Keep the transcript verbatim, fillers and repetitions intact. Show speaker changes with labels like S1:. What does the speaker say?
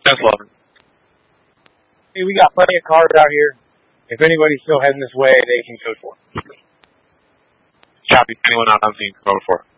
S1: That's loving.
S2: Hey, we got plenty of cars out here. If anybody's still heading this way, they can go for it.
S1: Copy. Anyone out, I'm seeing code for it.